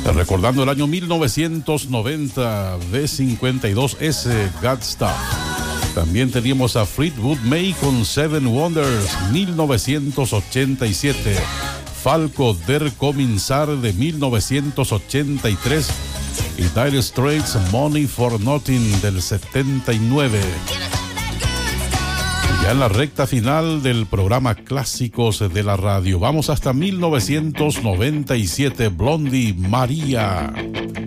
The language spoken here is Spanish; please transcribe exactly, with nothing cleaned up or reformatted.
Recordando el año mil novecientos noventa, B cincuenta y dos S, God Stuff. También teníamos a Fleetwood Mac con Seven Wonders, mil novecientos ochenta y siete. Falco Der Cominsar de mil novecientos ochenta y tres. Y Dire Straits Money for Nothing del setenta y nueve. Ya en la recta final del programa Clásicos de la Radio. Vamos hasta mil novecientos noventa y siete, Blondie, María.